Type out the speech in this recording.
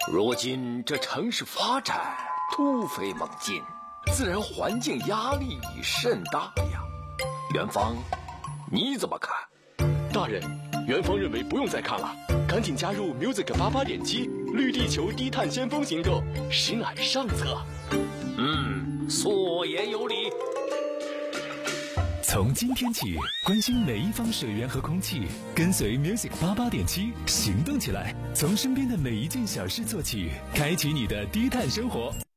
如今这城市发展突飞猛进，自然环境压力甚大呀。元芳，你怎么看？ 大人，元芳认为不用再看了，赶紧加入 music88.7绿地球低碳先锋行动，实乃上策。 所言有理。 从今天起，关心每一方水源和空气，跟随 music88.7行动起来，从身边的每一件小事做起，开启你的低碳生活。